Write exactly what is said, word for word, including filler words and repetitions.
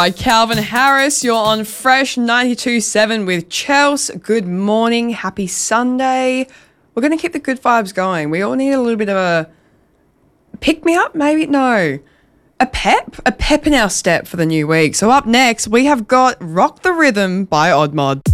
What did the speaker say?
Hi, Calvin Harris, you're on Fresh ninety-two point seven with Chelsea. Good morning, happy Sunday. We're going to keep the good vibes going. We all need a little bit of a pick-me-up, maybe? No. A pep? A pep in our step for the new week. So up next, we have got Rock the Rhythm by Odd Mod.